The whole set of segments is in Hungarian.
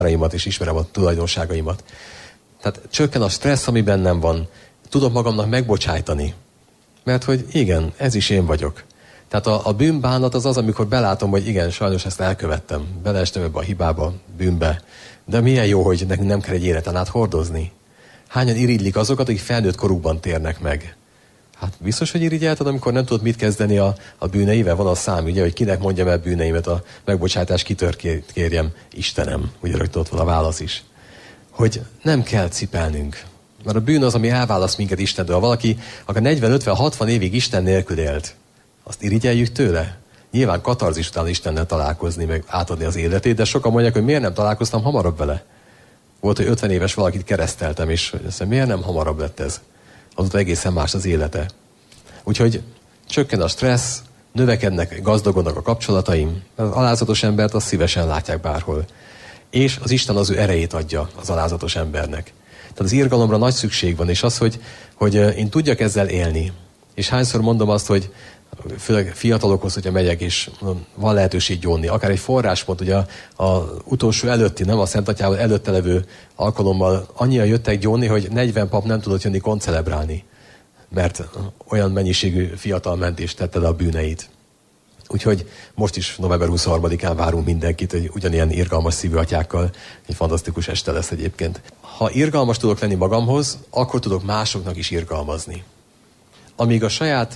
és ismerem a tulajdonságaimat. Tehát csökken a stressz, ami bennem van. Tudok magamnak megbocsájtani. Mert hogy igen, ez is én vagyok. Tehát a bűnbánat az, amikor belátom, hogy igen, sajnos ezt elkövettem. Beleestem ebbe a hibába, bűnbe. De milyen jó, hogy nekünk nem kell egy életen át hordozni. Hányan irigylik azokat, akik felnőtt korukban térnek meg? Hát biztos, hogy irigyelted, amikor nem tudod mit kezdeni a bűneivel. Van a szám, ugye, hogy kinek mondjam el bűneimet, a megbocsátást kitől kérjem. Istenem, ugye rögtön ott van a válasz is. Hogy nem kell cipelnünk. Mert a bűn az, ami elválaszt minket Istentől. Ha valaki akár 40-50-60 évig Isten nélkül élt, azt irigyeljük tőle? Nyilván katarzis után Istennel találkozni, meg átadni az életét, de sokan mondják, hogy miért nem találkoztam hamarabb vele. Volt, hogy 50 éves valakit kereszteltem, és azt miért nem hamarabb lett ez? Azóta egészen más az élete. Úgyhogy csökken a stressz, növekednek, gazdagodnak a kapcsolataim, az alázatos embert azt szívesen látják bárhol. És az Isten az ő erejét adja az alázatos embernek. Tehát az irgalomra nagy szükség van, és az, hogy én tudjak ezzel élni. És hányszor mondom azt, hogy főleg fiatalokhoz, hogyha megyek, és van lehetőség gyónni. Akár egy forráspont, ugye az utolsó előtti, nem a Szent Atyával előtte levő alkalommal annyian jöttek gyónni, hogy 40 pap nem tudott jönni koncelebrálni, mert olyan mennyiségű fiatal ment és tette le a bűneit. Úgyhogy most is november 23-án várunk mindenkit, hogy ugyanilyen irgalmas szívű atyákkal. Egy fantasztikus este lesz egyébként. Ha irgalmas tudok lenni magamhoz, akkor tudok másoknak is irgalmazni. Amíg a saját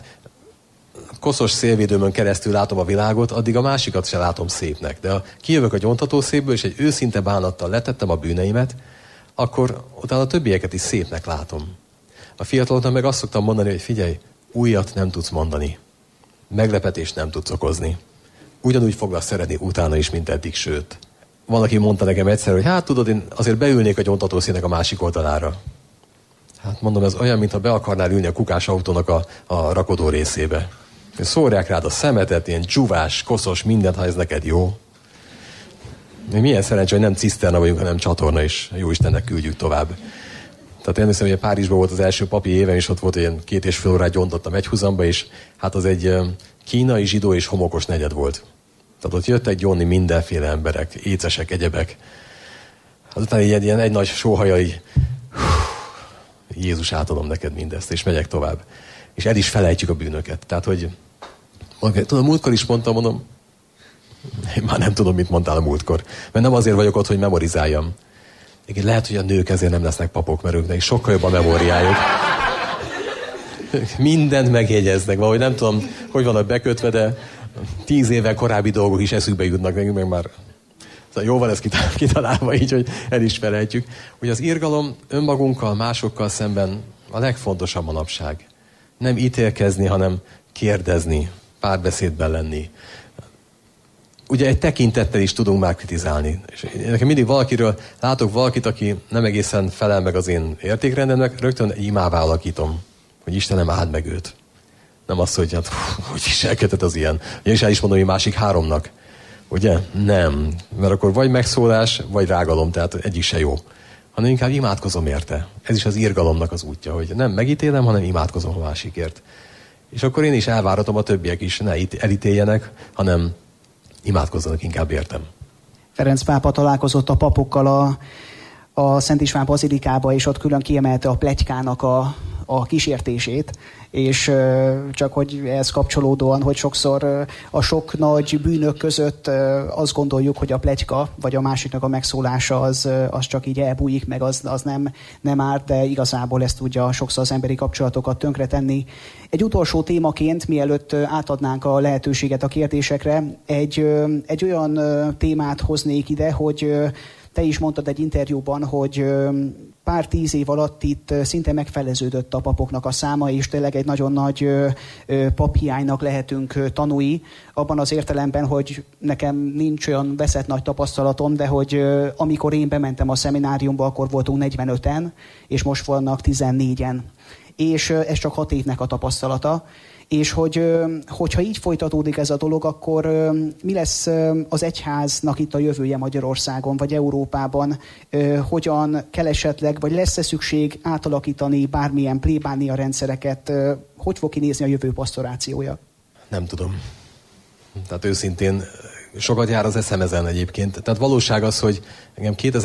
koszos szélvédőmön keresztül látom a világot, addig a másikat se látom szépnek. De ha kijövök a gyóntatószékből, és egy őszinte bánattal letettem a bűneimet, akkor utána a többieket is szépnek látom. A fiataloknak meg azt szoktam mondani, hogy figyelj, újat nem tudsz mondani. Meglepetést nem tudsz okozni. Ugyanúgy foglasz szeretni utána is, mint eddig, sőt. Van, aki mondta nekem egyszer, hogy hát tudod, én azért beülnék a gyóntatószéknek a másik oldalára. Hát mondom, ez olyan, mintha be akarnál ülni a kukás autónak a rakodó részébe. Szórják rád a szemetet, ilyen dzsuvás, koszos, mindent, ha ez neked jó. Milyen szerencsé, hogy nem ciszterna vagyunk, hanem csatorna, és jó Istennek küldjük tovább. Tehát én hiszem, hogy Párizsban volt az első papi évem, és ott volt ilyen 2,5 órát gyóntottam egyhuzamba, és hát az egy kínai, zsidó és homokos negyed volt. Tehát ott jöttek gyónni mindenféle emberek, écesek, egyebek. Azután egy nagy sóhajai, Jézus, átadom neked mindezt, és megyek tovább. És el is felejtjük a bűnöket. Tehát, hogy tudom, múltkor is mondtam, én már nem tudom, mit mondtál a múltkor. Mert nem azért vagyok ott, hogy memorizáljam. Lehet, hogy a nők ezért nem lesznek papok, mert őknek sokkal jobb a memóriájuk. Mindent megjegyeznek, valahogy nem tudom, hogy vannak bekötve, de 10 évvel korábbi dolgok is eszükbe jutnak nekünk, meg már szóval jó van ez kitalálva így, hogy el is felejtjük. Hogy az irgalom önmagunkkal, másokkal szemben a legfontosabb manapság. Nem ítélkezni, hanem kérdezni, párbeszédben lenni. Ugye egy tekintettel is tudunk már kritizálni. És nekem mindig látok valakit, aki nem egészen felel meg az én értékrendemnek, rögtön egy imává alakítom, hogy Istenem, áld meg őt. Nem azt, hogy hát, hogy viselkedett az ilyen. Én is el is mondom, hogy másik 3-nak. Ugye? Nem. Mert akkor vagy megszólás, vagy rágalom, tehát egyik se jó. Hanem inkább imádkozom érte. Ez is az irgalomnak az útja, hogy nem megítélem, hanem imádkozom a másikért. És akkor én is elváratom, a többiek is ne elítéljenek, hanem imádkozzanak inkább értem. Ferenc pápa találkozott a papokkal a Szent István bazilikába, és ott külön kiemelte a pletykának a kísértését, és csak hogy ehhez kapcsolódóan, hogy sokszor a sok nagy bűnök között azt gondoljuk, hogy a pletyka, vagy a másiknak a megszólása az csak így elbújik, meg az nem árt, de igazából ezt tudja sokszor az emberi kapcsolatokat tönkretenni. Egy utolsó témaként, mielőtt átadnánk a lehetőséget a kérdésekre, egy olyan témát hoznék ide, hogy te is mondtad egy interjúban, hogy pár 10 év alatt itt szinte megfeleződött a papoknak a száma, és tényleg egy nagyon nagy paphiánynak lehetünk tanúi, abban az értelemben, hogy nekem nincs olyan veszett nagy tapasztalatom, de hogy amikor én bementem a szemináriumba, akkor voltunk 45-en, és most vannak 14-en. És ez csak 6 évnek a tapasztalata. És hogyha így folytatódik ez a dolog, akkor mi lesz az egyháznak itt a jövője Magyarországon, vagy Európában? Hogyan kell esetleg, vagy lesz-e szükség átalakítani bármilyen plébánia rendszereket? Hogy fog kinézni a jövő pasztorációja? Nem tudom. Tehát őszintén sokat jár az eszem ezen egyébként. Tehát valóság az, hogy engem